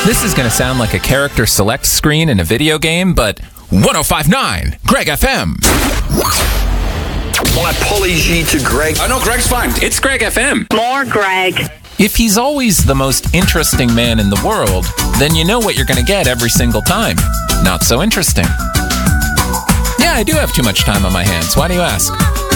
This is going to sound like a character select screen in a video game, but 105.9 Greg FM. My apology to Greg. Oh, no, Greg's fine. It's Greg FM. More Greg. If he's always the most interesting man in the world, then you know what you're going to get every single time. Not so interesting. Yeah, I do have too much time on my hands. Why do you ask?